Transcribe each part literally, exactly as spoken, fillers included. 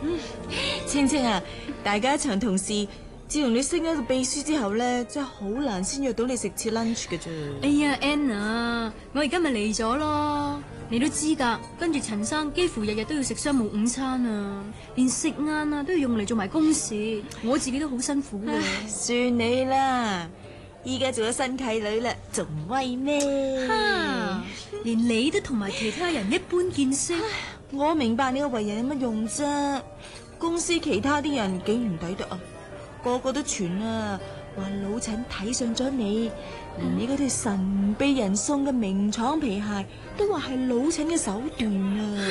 青青啊，大家一場同事，自從你升咗個秘書之後咧，真係好難先約到你食次 lunch 嘅啫。 哎呀 Anna， 我而家咪嚟咗咯，你都知㗎。跟住陳生幾乎日日都要食商務午餐啊，連食晏啊都要用嚟做埋公事，我自己都好辛苦嘅。 算你啦，依家做咗新契女啦，仲唔威咩？ 哈，連你都同埋其他人一般見識。 我明白你個為人有乜用啫？公司其他啲人幾唔抵得啊！個個都傳啊，話老陳睇上咗你，連你嗰條神秘人送嘅名廠皮鞋都話係老陳嘅手段啊！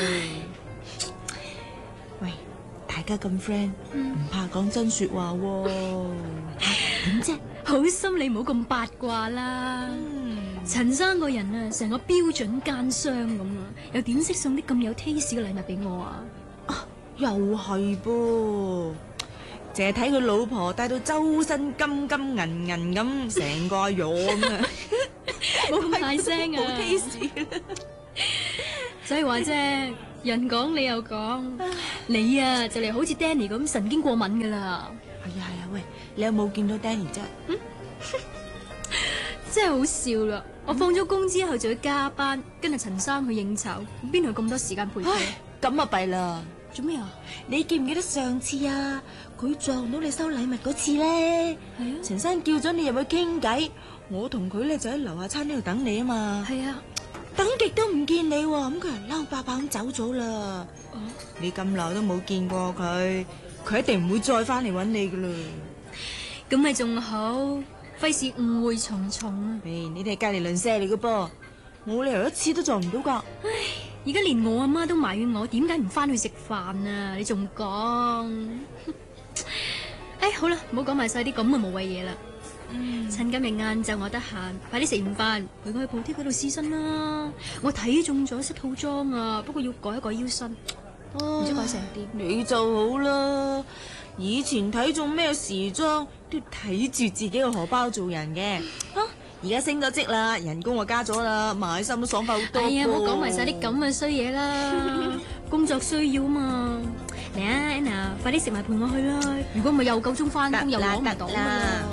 喂，大家咁 friend，唔怕講真說話喎？點啫？ 好心你唔好咁八卦啦。陳、嗯、生個人啊，成個標準奸商咁啊，又點識送啲咁有 taste 嘅禮物俾我啊？ 啊，又係噃，淨係睇佢老婆戴到周身金金銀銀咁，成個阿玉咁啊！ 冇咁大聲啊！ 冇 taste 所以話啫，人講你又講，你啊就嚟好似 Danny 咁神經過敏噶啦。 係啊係啊，喂，你有冇見到 Danny 啫？ 嗯、真係好笑啦！我放咗工之後就要加班，跟住陳生去應酬，邊度咁多時間陪佢？ 咁啊弊啦！ 做咩啊？ 你記唔記得上次啊，佢撞到你收禮物嗰次咧？係啊！陳生叫咗你入去傾偈，我同佢咧就喺樓下餐廳度等你啊嘛。 係啊， 等極都唔見你喎，咁佢人嬲爆爆咁走咗啦。哦，你咁耐都冇見過佢，佢一定唔會再翻嚟揾你噶啦。 咁咪仲好，費事誤會重重啊！ 誒，你哋係隔籬鄰舍嚟噶噃，冇理由一次都做唔到噶。 唉，而家連我阿媽都埋怨我點解唔翻去食飯啊！你仲講？唉，好啦，唔好講埋晒啲咁嘅無謂嘢啦。嗯，趁今日晏晝我得閒，快啲食完飯陪我去鋪貼嗰度試身啦。我睇中咗式套裝啊，不過要改一改腰身，唔、哦、知改成點。 你就好啦，以前睇中咩時裝都要睇住自己個荷包做人嘅。啊，而家升咗職啦，人工又加咗啦，買衫都爽快好多。哎呀，唔好講埋晒啲咁嘅衰嘢啦，工作需要啊嘛。嚟啊 Anna，快啲食埋陪我去啦！如果唔係又夠鐘翻工，又攞唔到啦。